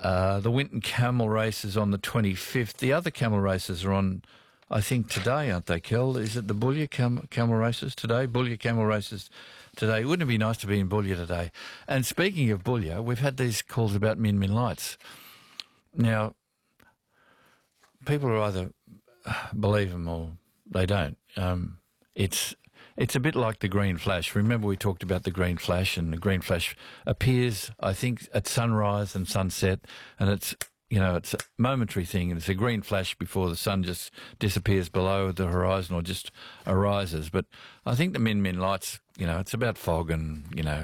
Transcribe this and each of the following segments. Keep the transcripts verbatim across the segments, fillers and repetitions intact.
Uh, the Winton Camel Race is on the twenty-fifth. The other camel races are on, I think, today, aren't they, Kel? Is it the Boulia cam- camel races today? Boulia camel races today. Wouldn't it be nice to be in Boulia today? And speaking of Boulia, we've had these calls about Min Min lights. Now, people are either believe them or they don't. Um, it's it's a bit like the green flash. Remember we talked about the green flash, and the green flash appears, I think, at sunrise and sunset, and it's, you know, it's a momentary thing, and it's a green flash before the sun just disappears below the horizon or just arises. But I think the Min Min lights, you know, it's about fog and, you know,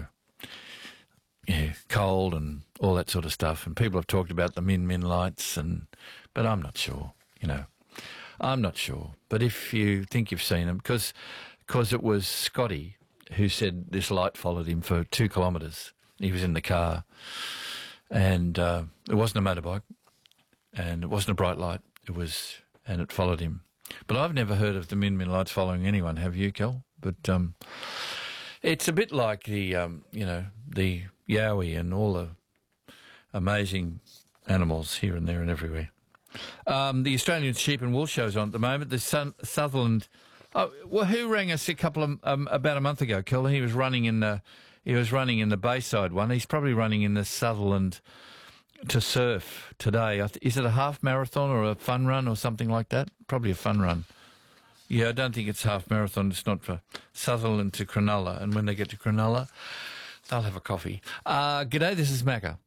yeah, cold and all that sort of stuff. And people have talked about the Min Min lights, and but I'm not sure, you know. I'm not sure. But if you think you've seen them, because because it was Scotty who said this light followed him for two kilometres. He was in the car, and uh, it wasn't a motorbike, and it wasn't a bright light. It was, and it followed him. But I've never heard of the Min Min lights following anyone. Have you, Kel? But um, it's a bit like the, um, you know, the yowie and all the amazing animals here and there and everywhere. Um, the Australian Sheep and Wool Show's on at the moment. The Sun- Sutherland... Oh, well, who rang us a couple of... Um, about a month ago, Kel? He was running in the... He was running in the Bayside one. He's probably running in the Sutherland to surf today. Is it a half marathon or a fun run or something like that? Probably a fun run. Yeah, I don't think it's half marathon. It's not for Sutherland to Cronulla. And when they get to Cronulla, they'll have a coffee. Uh, g'day, this is Macca.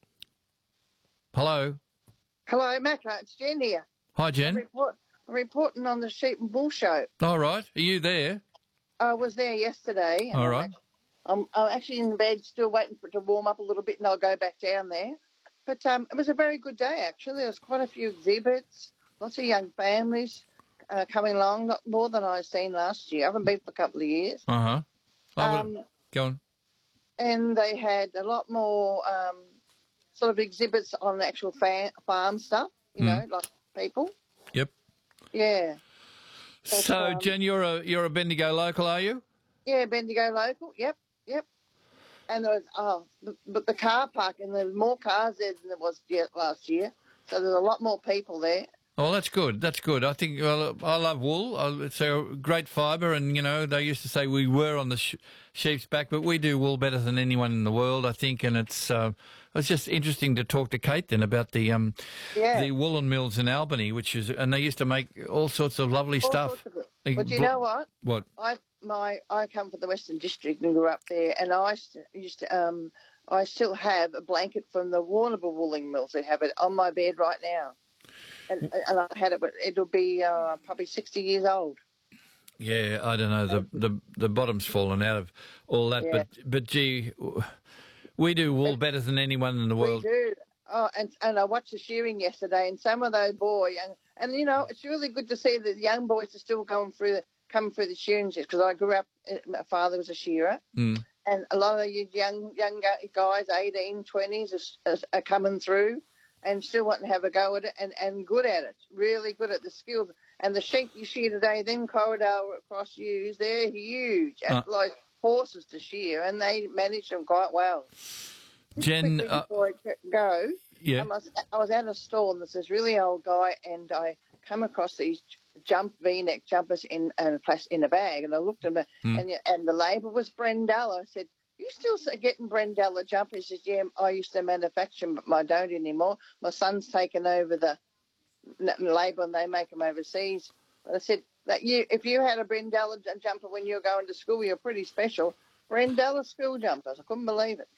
Hello. Hello, Macca. It's Jen here. Hi, Jen. I'm, report, I'm reporting on the Sheep and Wool Show. All right. Are you there? I was there yesterday. All right. I'm, I'm actually in bed still waiting for it to warm up a little bit, and I'll go back down there. But um, it was a very good day, actually. There was quite a few exhibits, lots of young families uh, coming along, not more than I've seen last year. I haven't been for a couple of years. Uh-huh. Um, Go on. And they had a lot more um, sort of exhibits on actual fa- farm stuff, you Mm. know, like people. Yep. Yeah. But, So, um, Jen, you're a you're a Bendigo local, are you? Yeah, Bendigo local. Yep, yep. And there was oh, the, but the car park, and there was more cars there than there was yet last year. So there's a lot more people there. Oh, that's good. That's good. I think well, I love wool. I- It's a great fibre, and you know they used to say we were on the sh- sheep's back, but we do wool better than anyone in the world, I think. And it's uh, it's just interesting to talk to Kate then about the um Yeah. the woolen mills in Albany, which is and they used to make all sorts of lovely All stuff. sorts of it. They But you bl- know what? What? I my I come from the Western District and grew up there, and I used to, used to um I still have a blanket from the Warrnambool wooling mills. They have it on my bed right now, and and I had it, but it'll be uh, probably sixty years old. Yeah, I don't know. The the the bottom's fallen out of all that, Yeah. but but gee, we do wool better than anyone in the world. We do. Oh, and and I watched the shearing yesterday, and some of those boys, and, and you know, it's really good to see that the young boys are still going through the coming through the shearing because I grew up. My father was a shearer, Mm. and a lot of you young young guys, eighteen, twenties, are, are coming through, and still want to have a go at it, and, and good at it, really good at the skills. And the sheep you shear today, them corridor across ewes, they're huge, Uh. like horses to shear, and they manage them quite well. Jen, Quickly uh, before I go, yeah. I was, I was at a store, and there's this really old guy, and I come across these jump V-neck jumpers in a plas- in a bag, and I looked at them, Hmm. and and the label was Brendella. I said, "You still s- getting Brendella jumpers?" He says, "Yeah, I used to manufacture them, but I don't anymore. My son's taken over the n- label, and they make them overseas." But I said, "That you, if you had a Brendella j- jumper when you were going to school, you're pretty special." Brendella school jumpers. I couldn't believe it.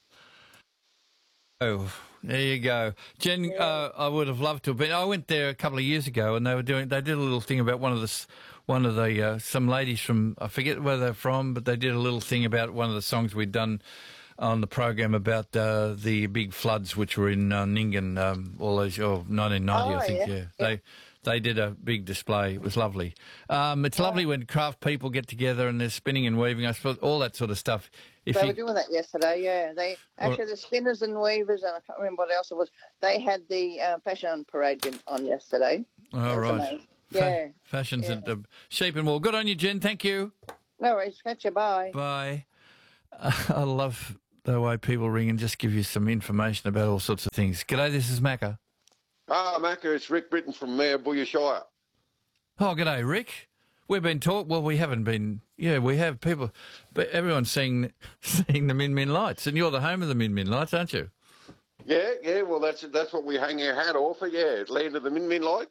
Oh, there you go, Jen. Uh, I would have loved to have been. I went there a couple of years ago, and they were doing. They did a little thing about one of the, s- one of the uh, some ladies from. I forget where they're from, but they did a little thing about one of the songs we'd done on the program about uh, the big floods which were in uh, Nyngan, um, all those oh, nineteen ninety, Oh, I think. yeah. Yeah, they they did a big display. It was lovely. Um, it's lovely when craft people get together and they're spinning and weaving. I suppose all that sort of stuff. If They you, were doing that yesterday, yeah. They actually the spinners and weavers, and I can't remember what else it was. They had the uh, fashion parade in- on yesterday. all That was right, amazing. Fa- Yeah. fashions yeah. at the Sheep and Wool. Good on you, Jen. Thank you. No worries. Catch you. Bye. Bye. I love the way people ring and just give you some information about all sorts of things. G'day, this is Macca. Ah, Macca, it's Rick Britton from Mayor Booyah Shire. Oh, g'day, Rick. We've been talk. Well, we haven't been. Yeah, we have people, but everyone's seeing seeing the Min Min lights, and you're the home of the Min Min lights, aren't you? Yeah, yeah. Well, that's that's what we hang our hat off for. Yeah, land of the Min Min light.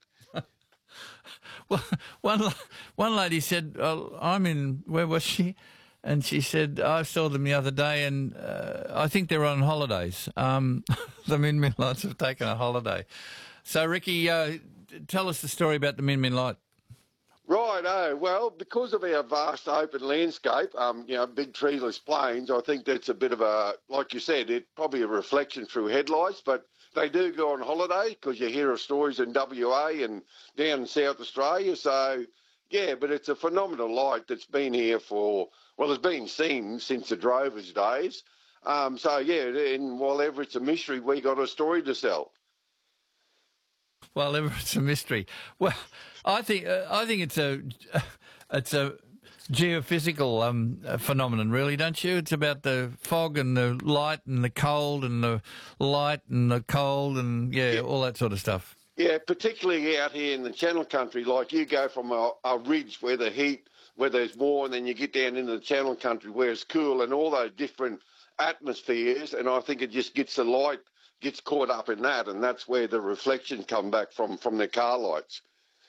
Well, one one lady said, oh, "I'm in." Where was she? And she said, "I saw them the other day, and uh, I think they're on holidays. Um, the Min Min lights have taken a holiday." So, Ricky, uh, tell us the story about the Min Min light. Right, oh, well, because of our vast open landscape, um, you know, big treeless plains, I think that's a bit of a, like you said, it probably a reflection through headlights, but they do go on holiday because you hear of stories in W A and down in South Australia. So, yeah, but it's a phenomenal light that's been here for, well, it's been seen since the drovers' days. Um, so, yeah, and while ever it's a mystery, we got a story to sell. Well, ever it's a mystery. Well, I think uh, I think it's a it's a geophysical um, phenomenon, really, don't you? It's about the fog and the light and the cold and the light and the cold and yeah, yeah. all that sort of stuff. Yeah, particularly out here in the Channel Country, like you go from a, a ridge where the heat, where there's more, and then you get down into the Channel Country where it's cool and all those different atmospheres, and I think it just gets the light. Gets caught up in that, and that's where the reflections come back from, from their car lights.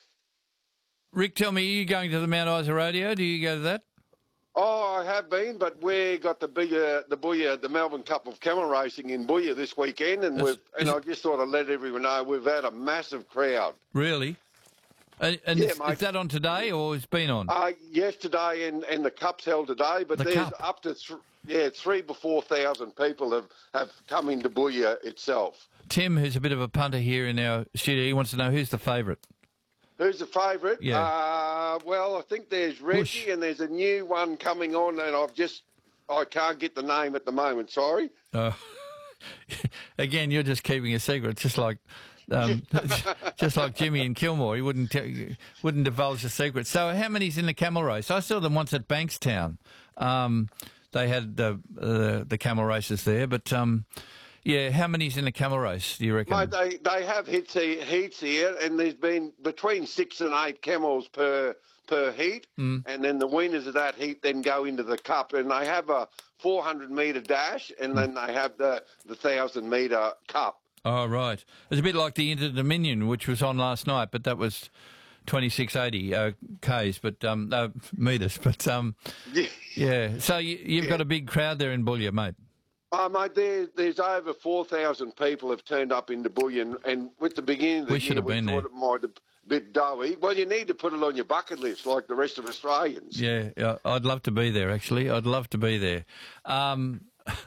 Rick, tell me, are you going to the Mount Isa Rodeo? Do you go to that? Oh, I have been, but we got the Booyah, the Booyah, the Melbourne Cup of Camel Racing in Booyah this weekend, and we've, and I just thought I'd let everyone know we've had a massive crowd. Really? And, and yeah, is, mate. Is that on today, or it's been on? Uh, yesterday, and, and the Cup's held today, but the there's cup. up to th- yeah three to four thousand people have, have come into Booyah itself. Tim, who's a bit of a punter here in our studio, he wants to know who's the favourite. Who's the favourite? Yeah. Uh, well, I think there's Reggie, Whoosh. and there's a new one coming on, and I've just I can't get the name at the moment. Sorry. Uh, again, you're just keeping a secret, just like. Um, just like Jimmy and Kilmore, he wouldn't t- wouldn't divulge the secret. So, how many's in the camel race? I saw them once at Bankstown. Um, they had the uh, the camel races there, but um, yeah, how many's in the camel race? Do you reckon? Mate, they they have heats here, heats here, and there's been between six and eight camels per per heat, mm. and then the winners of that heat then go into the cup, and they have a four hundred metre dash, and mm. then they have the the one thousand metre cup. Oh, right. It's a bit like the Inter Dominion, which was on last night, but that was twenty-six eighty uh, Ks, but um, no, metres. But um, yeah. yeah. So you, you've yeah. got a big crowd there in Booyah, mate. Oh, mate, there, there's over four thousand people have turned up into Booyah, and, and with the beginning of the we year, should have we been thought there. it might have been a bit doughy. Well, you need to put it on your bucket list like the rest of Australians. Yeah, yeah, I'd love to be there, actually. I'd love to be there. Um,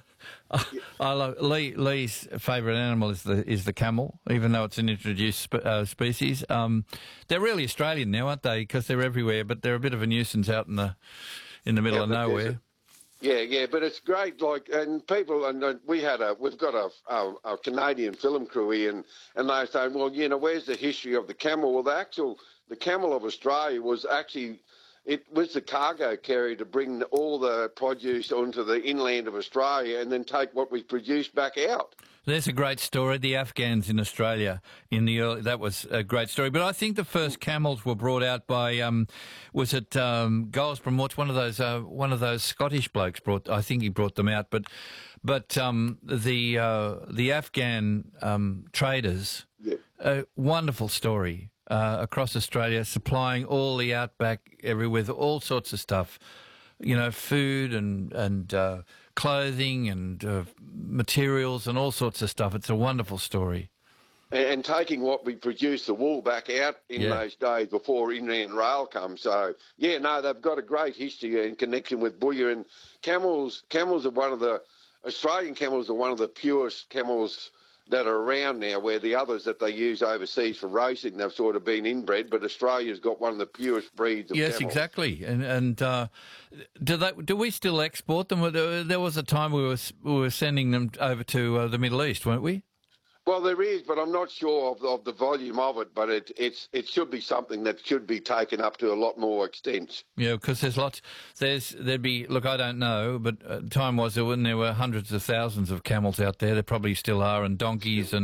I love Lee. Lee's favourite animal is the is the camel, even though it's an introduced spe- uh, species. Um, they're really Australian now, aren't they? Because they're everywhere, but they're a bit of a nuisance out in the in the middle yeah, of nowhere. Yeah, yeah, but it's great. Like, and people, and uh, we had a, we've got a, a, a Canadian film crew here, and and they say, well, you know, where's the history of the camel? Well, the actual the camel of Australia was actually. It was the cargo carrier to bring all the produce onto the inland of Australia and then take what we produced back out. There's a great story. The Afghans in Australia in the early, that was a great story. But I think the first camels were brought out by um, was it um, Goldsborough? What's one of those uh, one of those Scottish blokes brought? I think he brought them out. But but um, the uh, the Afghan um, traders, Yeah. a wonderful story. Uh, across Australia, supplying all the outback everywhere with all sorts of stuff, you know, food and and uh, clothing and uh, materials and all sorts of stuff. It's a wonderful story. And, and taking what we produce, the wool, back out in Yeah. those days before inland rail comes. So, yeah, no, they've got a great history in connection with Booyah. And camels, camels are one of the, Australian camels are one of the purest camels that are around now, where the others that they use overseas for racing, they've sort of been inbred, but Australia's got one of the purest breeds of Yes, camels. exactly. And and uh, do they do we still export them? There was a time we were we were sending them over to uh, the Middle East, weren't we? Well, there is, but I'm not sure of, of the volume of it. But it it's it should be something that should be taken up to a lot more extent. Yeah, because there's lots. There's there'd be look. I don't know, but uh, time was there when there were hundreds of thousands of camels out there. There probably still are, and donkeys and